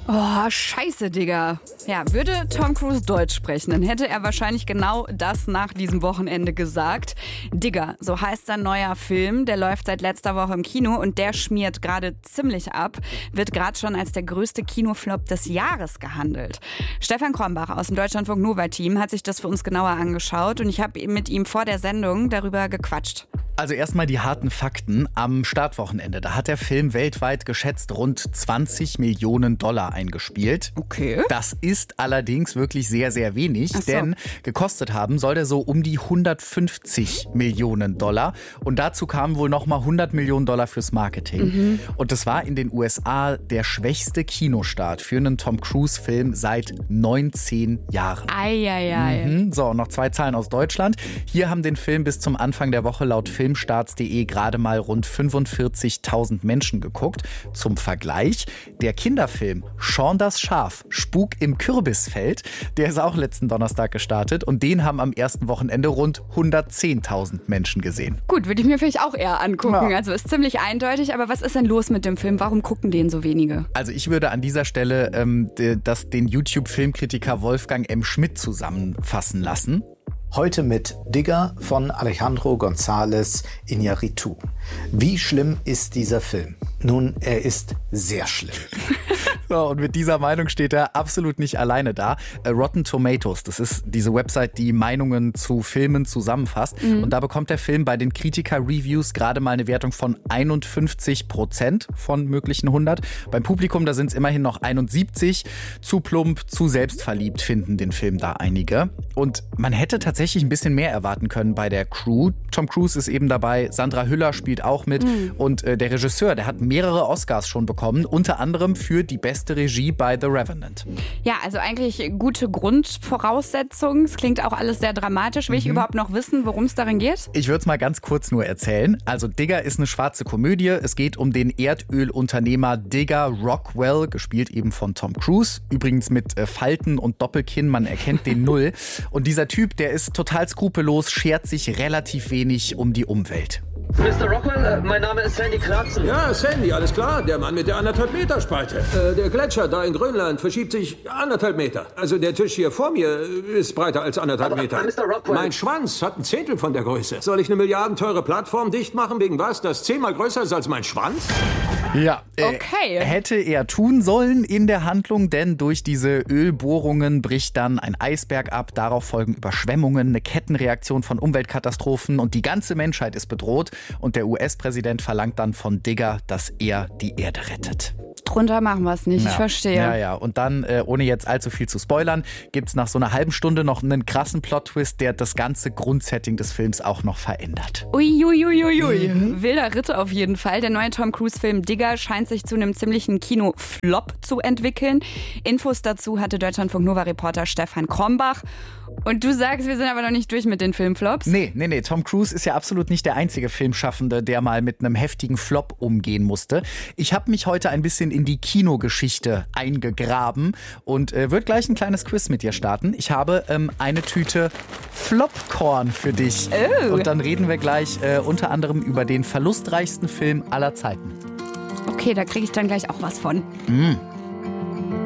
Oh, scheiße, Digga. Ja, würde Tom Cruise Deutsch sprechen, dann hätte er wahrscheinlich genau das nach diesem Wochenende gesagt. Digga, so heißt sein neuer Film, der läuft seit letzter Woche im Kino und der schmiert gerade ziemlich ab, wird gerade schon als der größte Kinoflop des Jahres gehandelt. Stefan Krombach aus dem Deutschlandfunk Nova-Team hat sich das für uns genauer angeschaut und ich habe mit ihm vor der Sendung darüber gequatscht. Also erstmal die harten Fakten. Am Startwochenende, da hat der Film weltweit geschätzt rund 20 Millionen Dollar eingespielt. Okay. Das ist allerdings wirklich sehr, sehr wenig, Ach so. denn gekostet haben soll der so um die 150 Millionen Dollar. Und dazu kamen wohl nochmal 100 Millionen Dollar fürs Marketing. Und das war in den USA der schwächste Kinostart für einen Tom Cruise-Film seit 19 Jahren. Eieiei. So, noch 2 Zahlen aus Deutschland. Hier haben den Film bis zum Anfang der Woche laut Filmstarts.de gerade mal rund 45.000 Menschen geguckt. Zum Vergleich, der Kinderfilm Shaun das Schaf, Spuk im Kürbisfeld, der ist auch letzten Donnerstag gestartet und den haben am ersten Wochenende rund 110.000 Menschen gesehen. Gut, würde ich mir vielleicht auch eher angucken. Ja. Also ist ziemlich eindeutig, aber was ist denn los mit dem Film? Warum gucken den so wenige? Also ich würde an dieser Stelle den YouTube-Filmkritiker Wolfgang M. Schmidt zusammenfassen lassen. Heute mit Digga von Alejandro González Iñárritu. Wie schlimm ist dieser Film? Nun, er ist sehr schlimm. So, und mit dieser Meinung steht er absolut nicht alleine da. Rotten Tomatoes, das ist diese Website, die Meinungen zu Filmen zusammenfasst. Und da bekommt der Film bei den Kritiker-Reviews gerade mal eine Wertung von 51% von möglichen 100. Beim Publikum, da sind es immerhin noch 71. Zu plump, zu selbstverliebt finden den Film da einige. Und man hätte tatsächlich ein bisschen mehr erwarten können bei der Crew. Tom Cruise ist eben dabei, Sandra Hüller spielt auch mit. Und der Regisseur, der hat mehrere Oscars schon bekommen, unter anderem für die beste Regie bei The Revenant. Ja, also eigentlich gute Grundvoraussetzungen. Es klingt auch alles sehr dramatisch. Will ich überhaupt noch wissen, worum es darin geht? Ich würde es mal ganz kurz nur erzählen. Also Digga ist eine schwarze Komödie. Es geht um den Erdölunternehmer Digga Rockwell, gespielt eben von Tom Cruise. Übrigens mit Falten und Doppelkinn, man erkennt den null. Und dieser Typ, der ist total skrupellos, schert sich relativ wenig um die Umwelt. Mr. Rockwell, mein Name ist Sandy Clarkson. Ja, Sandy, alles klar. Der Mann mit der 1,5 Meter Spalte. Der Gletscher da in Grönland verschiebt sich 1,5 Meter. Also der Tisch hier vor mir ist breiter als 1,5 Meter. Mr. Rockwell. Mein Schwanz hat ein Zehntel von der Größe. Soll ich eine milliardenteure Plattform dicht machen wegen was? Das 10-mal größer ist als mein Schwanz? Ja, Okay. hätte er tun sollen in der Handlung, denn durch diese Ölbohrungen bricht dann ein Eisberg ab. Darauf folgen Überschwemmungen, eine Kettenreaktion von Umweltkatastrophen und die ganze Menschheit ist bedroht. Und der US-Präsident verlangt dann von Digga, dass er die Erde rettet. Drunter machen wir es nicht, ich verstehe. Ja. Und dann, ohne jetzt allzu viel zu spoilern, gibt's nach so einer halben Stunde noch einen krassen Plot-Twist, der das ganze Grundsetting des Films auch noch verändert. Uiuiuiui. Wilder Ritt auf jeden Fall. Der neue Tom Cruise-Film Digga scheint sich zu einem ziemlichen Kino-Flop zu entwickeln. Infos dazu hatte Deutschlandfunk Nova-Reporter Stefan Krombach. Und du sagst, wir sind aber noch nicht durch mit den Filmflops? Nee. Tom Cruise ist ja absolut nicht der einzige Filmschaffende, der mal mit einem heftigen Flop umgehen musste. Ich habe mich heute ein bisschen in die Kinogeschichte eingegraben und würde gleich ein kleines Quiz mit dir starten. Ich habe eine Tüte Flopcorn für dich. Oh. Und dann reden wir gleich unter anderem über den verlustreichsten Film aller Zeiten. Okay, da kriege ich dann gleich auch was von.